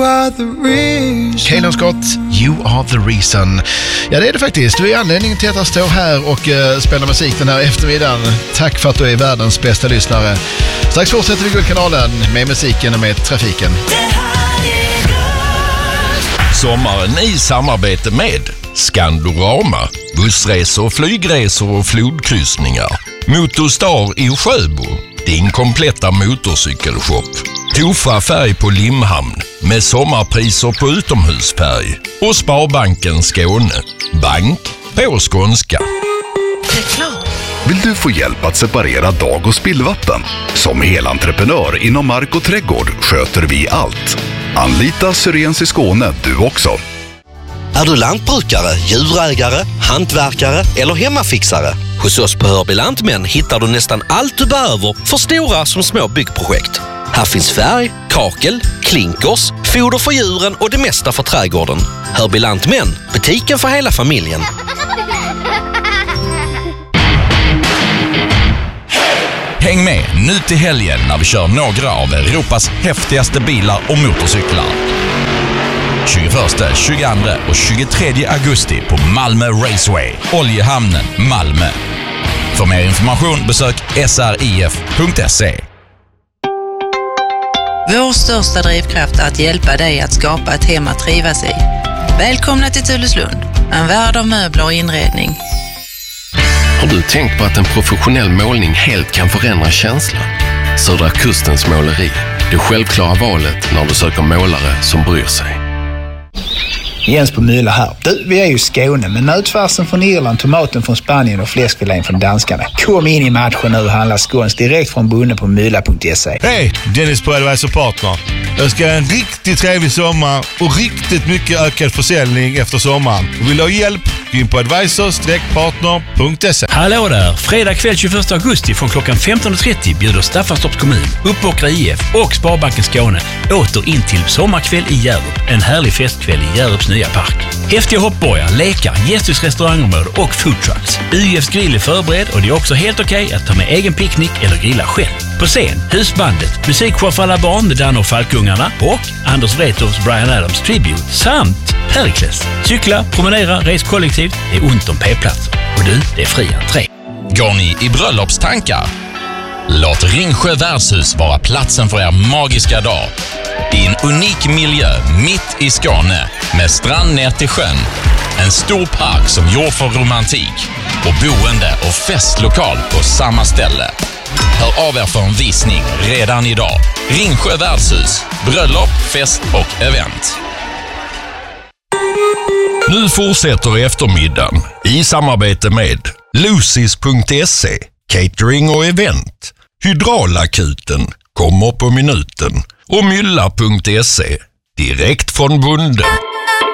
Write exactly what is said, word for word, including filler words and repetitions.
Caitlin Scott, You Are The Reason. Ja, det är det faktiskt. Du är anledningen till att jag står här och uh, spelar musik den här eftermiddagen. Tack för att du är världens bästa lyssnare. Strax fortsätter vi Guldkanalen med musiken och med trafiken. Sommaren i samarbete med Skandorama, bussresor, flygresor och flodkryssningar. Motorstar i Sjöbo, din kompletta motorcykelshop. Tofa färg på Limhamn med sommarpriser på utomhusfärg. Och Sparbanken Skåne, bank på skånska. Vill du få hjälp att separera dag- och spillvatten? Som helentreprenör inom mark och trädgård sköter vi allt. Anlita Syrens i Skåne du också. Är du lantbrukare, djurägare, hantverkare eller hemmafixare? Hos oss på Hörby Lantmän hittar du nästan allt du behöver för stora som små byggprojekt. Här finns färg, kakel, klinkers, foder för djuren och det mesta för trädgården. Hörby Lantmän, butiken för hela familjen. Häng med nu till helgen när vi kör några av Europas häftigaste bilar och motorcyklar. tjugoförsta, tjugoandra och tjugotredje augusti på Malmö Raceway, Oljehamnen, Malmö. För mer information besök s r i f punkt se. Vår största drivkraft är att hjälpa dig att skapa ett hem att trivas i. Välkomna till Tulleslund, en värld av möbler och inredning. Har du tänkt på att en professionell målning helt kan förändra känslan? Södra Kustens måleri, det självklara valet när du söker målare som bryr sig. Jens på Mylla här. Du, vi är ju i Skåne, men nötfärsen från Irland, tomaten från Spanien och fläskfilén från danskarna. Kom in i matchen nu och handla skåns direkt från bonden på mylla punkt se. Hej, Dennis på Advisor Partner. Jag ska ha en riktigt trevlig sommar och riktigt mycket ökad försäljning efter sommaren. Och vill du ha hjälp? Gå in på advisor partner punkt se. Hallå där! Fredag kväll tjugoförsta augusti från klockan femton och trettio bjuder Staffanstorps kommun, Uppåkra I F och Sparbanken Skåne åter in till sommarkväll i Hjärup. En härlig festkväll i Hjärups nya park. Häftiga hoppborgar, lekar, gästhusrestaurangområde och foodtrucks. U F:s grill är förberedd och det är också helt okej okay att ta med egen picknick eller grilla själv. På scen, Husbandet, musikshow för alla barn med Dan och Falkungarna och Anders Wrethofs Bryan Adams Tribute samt Perikles. Cykla, promenera, res kollektivt, det är ont om p-platser. Och du, det är fri entré. Går ni i bröllopstankar? Låt Ringsjö värdshus vara platsen för er magiska dag. I en unik miljö mitt i Skåne med strand ner till sjön. En stor park som gjord för romantik och boende och festlokal på samma ställe. Hör av er för en visning redan idag. Ringsjö värdshus, bröllop, fest och event. Nu fortsätter eftermiddagen i samarbete med Lucis punkt se, catering och event. Hydraulakuten kommer på minuten och mylla punkt se, direkt från bonden.